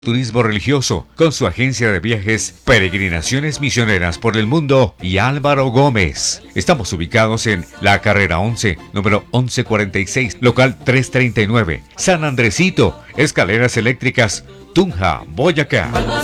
Turismo religioso, con su agencia de viajes Peregrinaciones Misioneras por el Mundo y Álvaro Gómez. Estamos ubicados en la carrera 11, número 1146, local 339, San Andresito, Escaleras Eléctricas, Tunja, Boyacá.